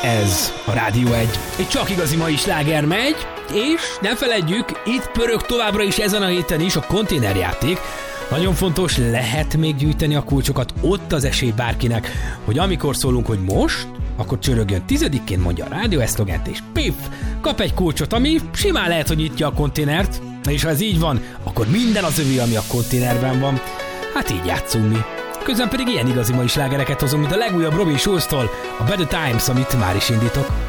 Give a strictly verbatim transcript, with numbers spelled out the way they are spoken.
Ez a Rádió egy. Egy csak igazi mai sláger megy, és ne feledjük, itt pörög továbbra is ezen a héten is a konténerjáték. Nagyon fontos, lehet még gyűjteni a kulcsokat, ott az esély bárkinek, hogy amikor szólunk, hogy most, akkor csörögjön tizedikén, mondja a rádió eszlogent, és pif, kap egy kulcsot, ami simán lehet, hogy nyitja a konténert, és ha ez így van, akkor minden az övé, ami a konténerben van. Hát így játszunk mi. Közben pedig ilyen igazi mai slágereket hozunk, mint a legújabb Robin Schulz-tól, a Better Times, amit már is indítok.